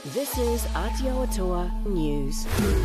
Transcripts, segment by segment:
This is Aotearoa News.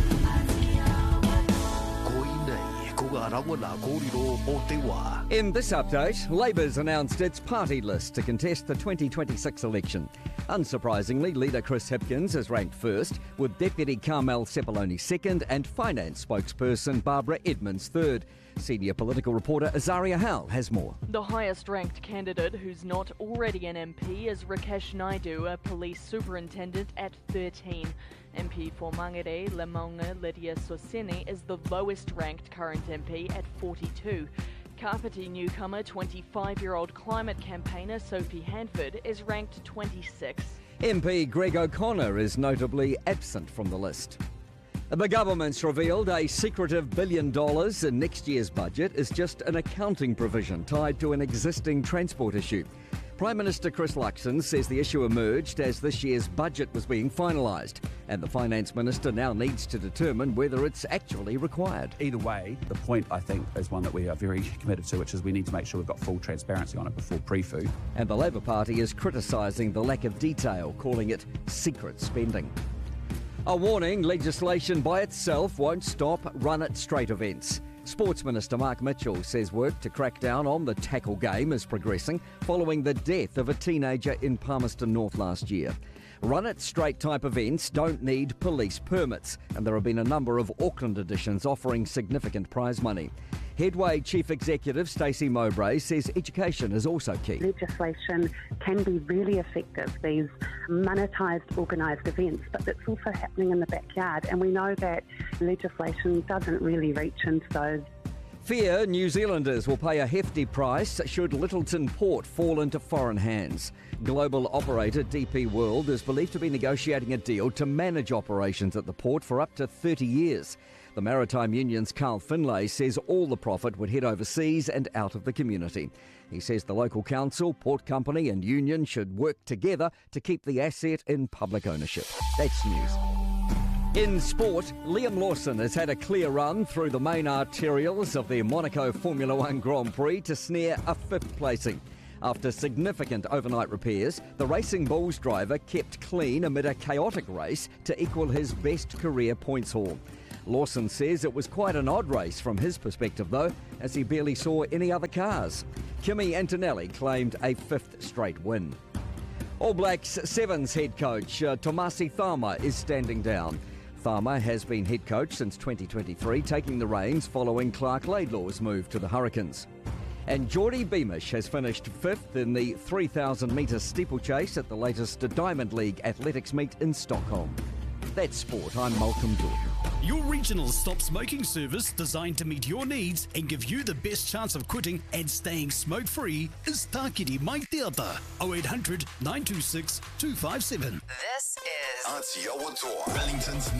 In this update, Labour's announced its party list to contest the 2026 election. Unsurprisingly, leader Chris Hipkins is ranked first, with Deputy Carmel Sepuloni second and Finance spokesperson Barbara Edmonds third. Senior political reporter Azaria Howell has more. The highest ranked candidate who's not already an MP is Rakesh Naidu, a police superintendent at 13. MP for Mangere, Lemonga Lydia Soseni is the lowest ranked current MP at 42. Kapiti newcomer 25-year-old climate campaigner Sophie Hanford is ranked 26. MP Greg O'Connor is notably absent from the list. The government's revealed a secretive $1 billion in next year's budget is just an accounting provision tied to an existing transport issue. Prime Minister Chris Luxon says the issue emerged as this year's budget was being finalised, and the Finance Minister now needs to determine whether it's actually required. Either way, the point, I think, is one that we are very committed to, which is we need to make sure we've got full transparency on it before pre-fu. And the Labor Party is criticising the lack of detail, calling it secret spending. A warning, legislation by itself won't stop Run It Straight events. Sports Minister Mark Mitchell says work to crack down on the tackle game is progressing following the death of a teenager in Palmerston North last year. Run It Straight type events don't need police permits, and there have been a number of Auckland editions offering significant prize money. Headway Chief Executive Stacey Mowbray says education is also key. Legislation can be really effective, these monetised organised events, but it's also happening in the backyard, and we know that legislation doesn't really reach into those. Fear New Zealanders will pay a hefty price should Littleton Port fall into foreign hands. Global operator DP World is believed to be negotiating a deal to manage operations at the port for up to 30 years. The Maritime Union's Carl Finlay says all the profit would head overseas and out of the community. He says the local council, port company and union should work together to keep the asset in public ownership. That's news. In sport, Liam Lawson has had a clear run through the main arterials of the Monaco Formula One Grand Prix to snare a fifth placing. After significant overnight repairs, the Racing Bulls driver kept clean amid a chaotic race to equal his best career points haul. Lawson says it was quite an odd race from his perspective though, as he barely saw any other cars. Kimi Antonelli claimed a fifth straight win. All Blacks Sevens head coach Tomasi Thama is standing down. Thama has been head coach since 2023, taking the reins following Clark Laidlaw's move to the Hurricanes. And Geordie Beamish has finished fifth in the 3,000-metre steeplechase at the latest Diamond League athletics meet in Stockholm. That's sport. I'm Malcolm Jordan. Your regional stop smoking service designed to meet your needs and give you the best chance of quitting and staying smoke-free is Tākiri Mai Te Ata, 0800 926 257. This is Aotearoa, Wellington's